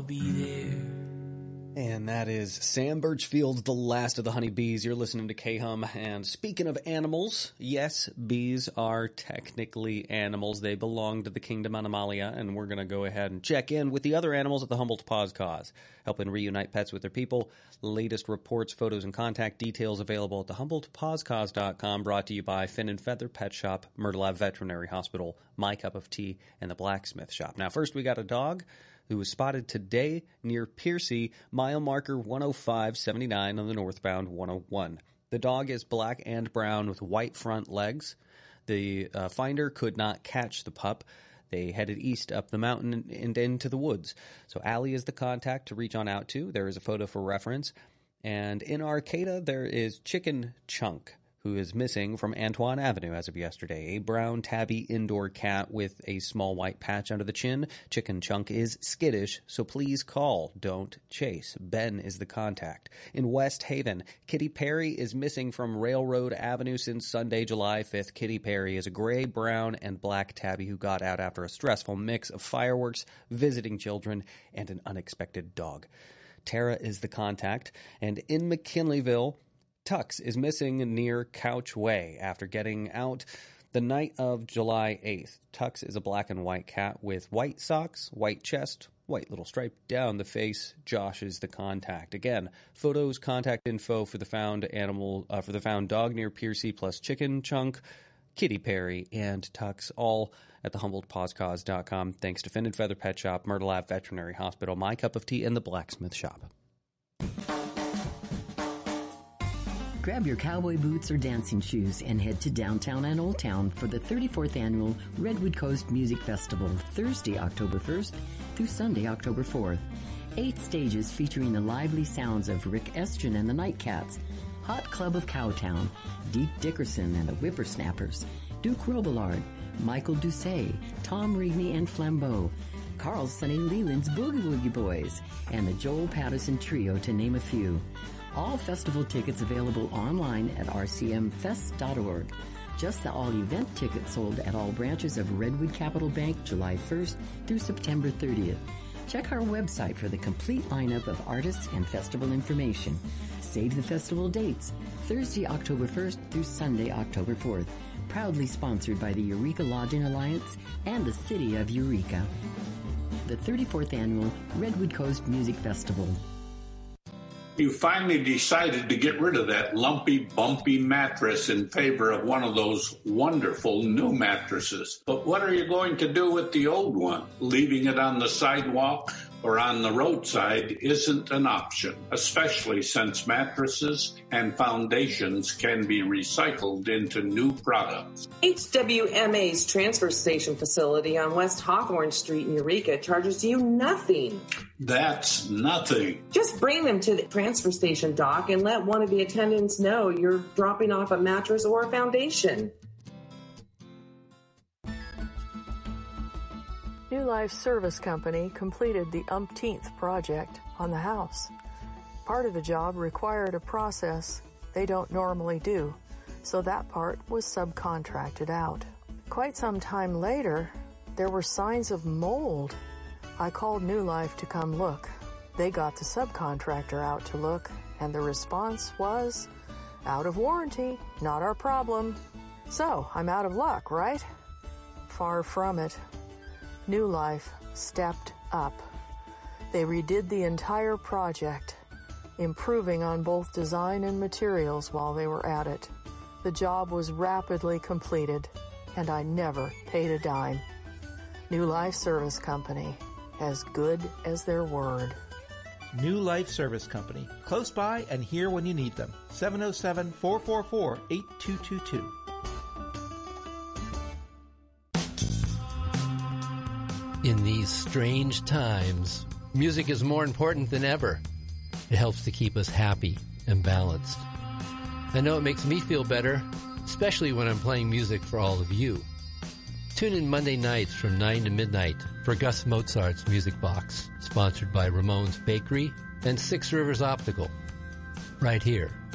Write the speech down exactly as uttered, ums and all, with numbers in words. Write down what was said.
be there. And that is Sam Birchfield's The Last of the Honeybees. You're listening to K-Hum. And speaking of animals, yes, bees are technically animals. They belong to the kingdom Animalia, and we're going to go ahead and check in with the other animals at the Humboldt Paws Cause, helping reunite pets with their people. Latest reports, photos, and contact details available at the humboldt paws cause dot com, brought to you by Fin and Feather Pet Shop, Myrtle Ave Veterinary Hospital, My Cup of Tea, and the Blacksmith Shop. Now, first we got a dog who was spotted today near Piercy, mile marker one oh five seventy-nine on the northbound one oh one. The dog is black and brown with white front legs. The uh, finder could not catch the pup. They headed east up the mountain and, and into the woods. So Allie is the contact to reach on out to. There is a photo for reference. And in Arcata, there is Chicken Chunk, who is missing from Antoine Avenue as of yesterday. A brown tabby indoor cat with a small white patch under the chin. Chicken Chunk is skittish, so please call, don't chase. Ben is the contact. In West Haven, Kitty Perry is missing from Railroad Avenue since Sunday, July fifth. Kitty Perry is a gray, brown, and black tabby who got out after a stressful mix of fireworks, visiting children, and an unexpected dog. Tara is the contact. And in McKinleyville, Tux is missing near Couch Way after getting out the night of July eighth. Tux is a black and white cat with white socks, white chest, white little stripe down the face. Josh is the contact. Again, photos, contact info for the found animal, uh, for the found dog near Piercy, plus Chicken Chunk, Kitty Perry, and Tux, all at the humboldt paws cause dot com. Thanks to Fin and Feather Pet Shop, Myrtle Ave Veterinary Hospital, My Cup of Tea, and the Blacksmith Shop. Grab your cowboy boots or dancing shoes and head to downtown and Old Town for the thirty-fourth Annual Redwood Coast Music Festival, Thursday, October first through Sunday, October fourth. Eight stages featuring the lively sounds of Rick Estrin and the Nightcats, Hot Club of Cowtown, Deke Dickerson and the Whippersnappers, Duke Robillard, Michael Doucet, Tom Rigney and Flambeau, Carl Sonny Leland's Boogie Woogie Boys, and the Joel Patterson Trio, to name a few. All festival tickets available online at r c m fest dot org. Just the all-event tickets sold at all branches of Redwood Capital Bank July first through September thirtieth. Check our website for the complete lineup of artists and festival information. Save the festival dates, Thursday, October first through Sunday, October fourth. Proudly sponsored by the Eureka Lodging Alliance and the City of Eureka. The thirty-fourth Annual Redwood Coast Music Festival. You finally decided to get rid of that lumpy, bumpy mattress in favor of one of those wonderful new mattresses. But what are you going to do with the old one? Leaving it on the sidewalk or on the roadside isn't an option, especially since mattresses and foundations can be recycled into new products. H W M A's transfer station facility on West Hawthorne Street in Eureka charges you nothing. That's nothing. Just bring them to the transfer station dock and let one of the attendants know you're dropping off a mattress or a foundation. New Life Service Company completed the umpteenth project on the house. Part of the job required a process they don't normally do, so that part was subcontracted out. Quite some time later, there were signs of mold. I called New Life to come look. They got the subcontractor out to look, and the response was, out of warranty, not our problem. So, I'm out of luck, right? Far from it. New Life stepped up. They redid the entire project, improving on both design and materials while they were at it. The job was rapidly completed, and I never paid a dime. New Life Service Company, as good as their word. New Life Service Company, close by and here when you need them. seven oh seven, four four four, eight two two two. In these strange times, music is more important than ever. It helps to keep us happy and balanced. I know it makes me feel better, especially when I'm playing music for all of you. Tune in Monday nights from nine to midnight for Gus Mozart's Music Box, sponsored by Ramon's Bakery and Six Rivers Optical, right here